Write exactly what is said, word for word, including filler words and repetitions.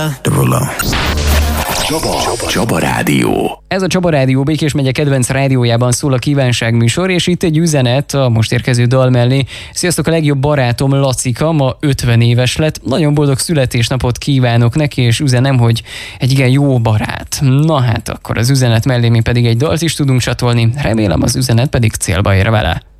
Csaba, Csaba Rádió. Ez a Csaba Rádió Békés megye kedvenc rádiójában szól a kívánság műsor, és itt egy üzenet a most érkező dal mellé. Sziasztok, a legjobb barátom Lacika ma ötven éves lett. Nagyon boldog születésnapot kívánok neki, és üzenem, hogy egy igen jó barát. Na hát akkor az üzenet mellé mi pedig egy dalt is tudunk csatolni. Remélem az üzenet pedig célba ér vele.